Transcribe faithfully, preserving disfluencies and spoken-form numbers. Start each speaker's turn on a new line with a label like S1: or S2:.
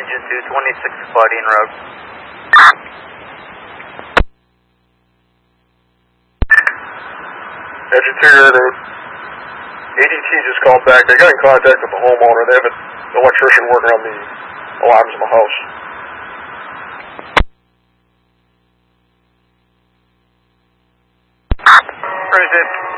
S1: Engine two, twenty-six Claudine Road.
S2: Engine two, Road. A D T just called back. They got in contact with the homeowner. They have an electrician working on the alarms in the house.
S1: Roger.